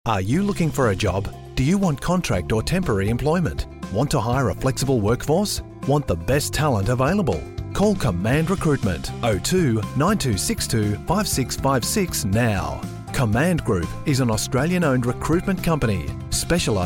Are you looking for a job? Do you want contract or temporary employment? Want to hire a flexible workforce? Want the best talent available? Call Command Recruitment 02 9262 5656 now. Command Group is an Australian-owned recruitment company specialising